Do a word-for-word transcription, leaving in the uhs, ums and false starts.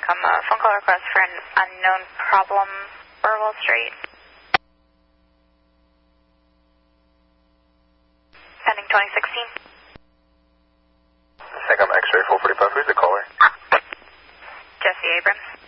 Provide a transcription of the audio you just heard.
income. Uh, phone call request for an unknown problem, Burwell Street. Pending twenty sixteen. I think I'm X-ray four forty-five. Who's the caller? Jesse Abrams.